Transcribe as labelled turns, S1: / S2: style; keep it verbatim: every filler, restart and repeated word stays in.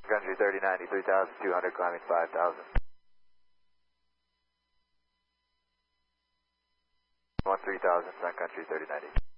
S1: Country thirty ninety, three thousand two hundred, climbing five thousand. one three thousand, Sun Country thirty ninety.